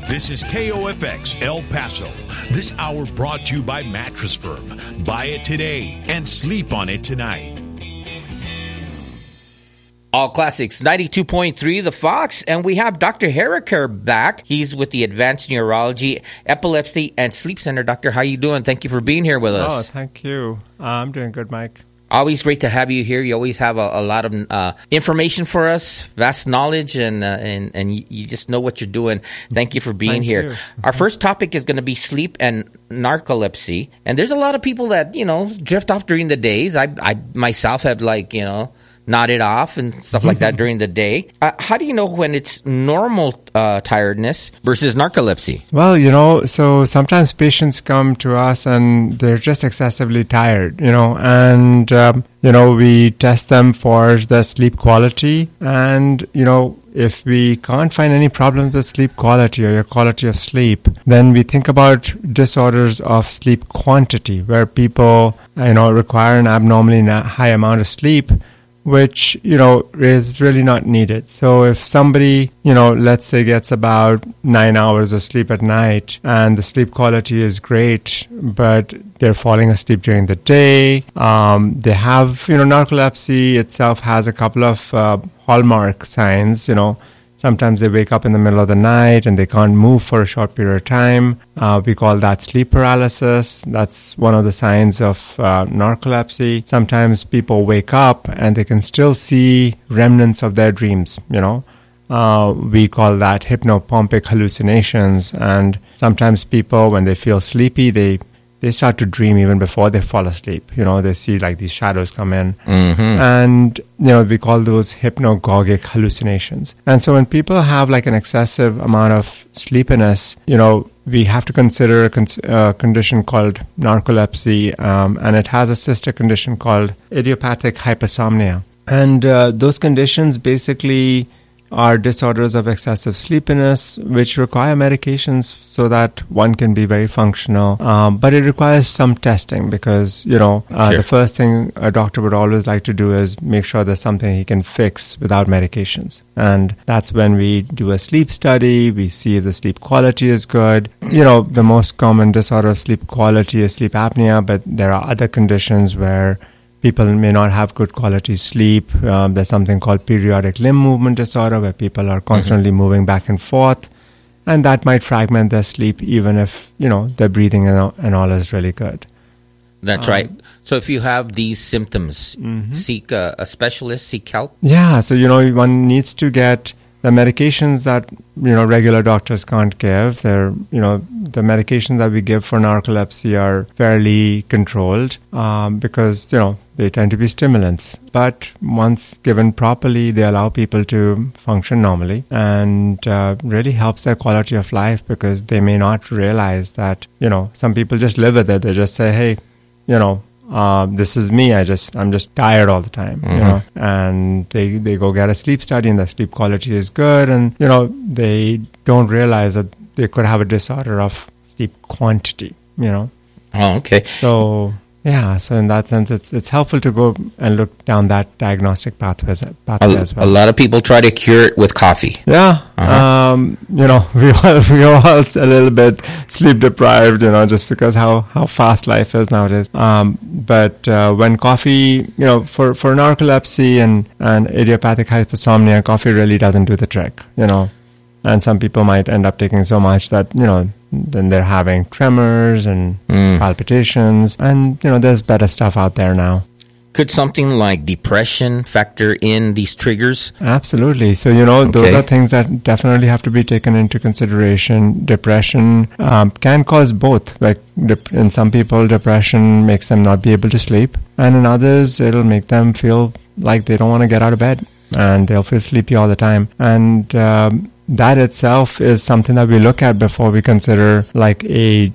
This is KOFX El Paso. This hour brought to you by Mattress Firm. Buy it today and sleep on it tonight. All Classics 92.3 The Fox, and we have Dr. Haraker back. He's with the Advanced Neurology, Epilepsy, and Sleep Center. Doctor, how you doing? Thank you for being here with us. Oh, thank you. I'm doing good, Mike. Always great to have you here. You always have a lot of information for us, vast knowledge, and you just know what you're doing. Thank you for being here. You. Our first topic is going to be sleep and narcolepsy. And there's a lot of people that, drift off during the days. I myself have nodded off and stuff like that during the day. How do you know when it's normal tiredness versus narcolepsy? Well, so sometimes patients come to us and they're just excessively tired, and, we test them for the sleep quality. And, if we can't find any problems with sleep quality or your quality of sleep, then we think about disorders of sleep quantity, where people, require an abnormally high amount of sleep, which, is really not needed. So if somebody, let's say gets about 9 hours of sleep at night and the sleep quality is great, but they're falling asleep during the day, they have, narcolepsy itself has a couple of hallmark signs, Sometimes they wake up in the middle of the night and they can't move for a short period of time. We call that sleep paralysis. That's one of the signs of narcolepsy. Sometimes people wake up and they can still see remnants of their dreams, We call that hypnopompic hallucinations. And sometimes people, when they feel sleepy, they start to dream even before they fall asleep. They see like these shadows come in. Mm-hmm. And, we call those hypnagogic hallucinations. And so when people have like an excessive amount of sleepiness, we have to consider a condition called narcolepsy, and it has a sister condition called idiopathic hypersomnia. And those conditions basically are disorders of excessive sleepiness, which require medications so that one can be very functional. But it requires some testing because, Sure. The first thing a doctor would always like to do is make sure there's something he can fix without medications. And that's when we do a sleep study. We see if the sleep quality is good. The most common disorder of sleep quality is sleep apnea, but there are other conditions where people may not have good quality sleep. There's something called periodic limb movement disorder where people are constantly moving back and forth. And that might fragment their sleep even if, their breathing and all is really good. That's right. So if you have these symptoms, seek a specialist, seek help? Yeah. So, one needs to get the medications that, regular doctors can't give. They're, the medications that we give for narcolepsy are fairly controlled because, they tend to be stimulants. But once given properly, they allow people to function normally and really helps their quality of life because they may not realize that, some people just live with it. They just say, hey, this is me. I'm just tired all the time, and they go get a sleep study and the sleep quality is good. And, they don't realize that they could have a disorder of sleep quantity, Oh, okay. So, yeah. So in that sense, it's helpful to go and look down that diagnostic pathway as well. A lot of people try to cure it with coffee. Yeah. We all a little bit sleep deprived, just because how fast life is nowadays. But when coffee, for narcolepsy and idiopathic hypersomnia, coffee really doesn't do the trick, And some people might end up taking so much that, then they're having tremors and palpitations. And, there's better stuff out there now. Could something like depression factor in these triggers? Absolutely. So, those are things that definitely have to be taken into consideration. Depression can cause both. Like in some people, depression makes them not be able to sleep. And in others, it'll make them feel like they don't want to get out of bed. And they'll feel sleepy all the time. And that itself is something that we look at before we consider like a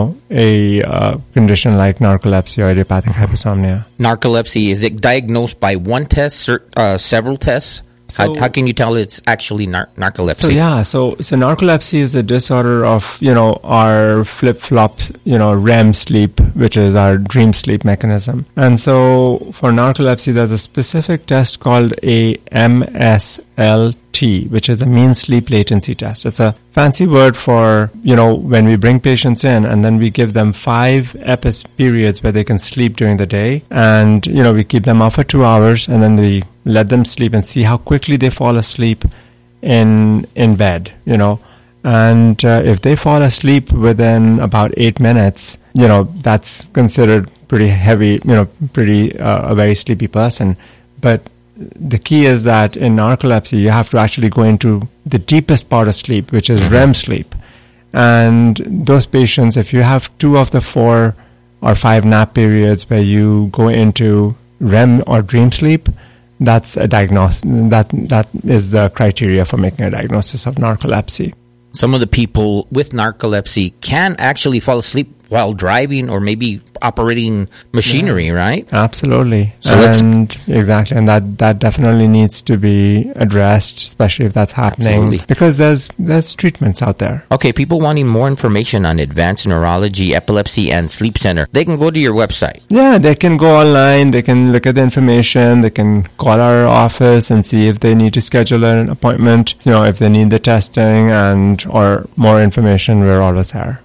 condition like narcolepsy or idiopathic hypersomnia. Narcolepsy, is it diagnosed by one test, several tests? How can you tell it's actually narcolepsy? So narcolepsy is a disorder of, our flip-flops, REM sleep, which is our dream sleep mechanism. And so for narcolepsy, there's a specific test called a MSSM, MSLT, which is a mean sleep latency test. It's a fancy word for, when we bring patients in and then we give them 5 periods where they can sleep during the day. And, we keep them up for 2 hours and then we let them sleep and see how quickly they fall asleep in bed, And if they fall asleep within about 8 minutes, that's considered pretty heavy, a very sleepy person. But the key is that in narcolepsy, you have to actually go into the deepest part of sleep, which is REM sleep. And those patients, if you have 2 of the 4 or 5 nap periods where you go into REM or dream sleep, that's a diagnosis. That is the criteria for making a diagnosis of narcolepsy. Some of the people with narcolepsy can actually fall asleep while driving or maybe operating machinery, right? Absolutely. Exactly. And that definitely needs to be addressed, especially if that's happening. Absolutely. Because there's treatments out there. Okay, people wanting more information on Advanced Neurology, Epilepsy, and Sleep Center, they can go to your website. Yeah, they can go online. They can look at the information. They can call our office and see if they need to schedule an appointment, if they need the testing or more information, we're always there.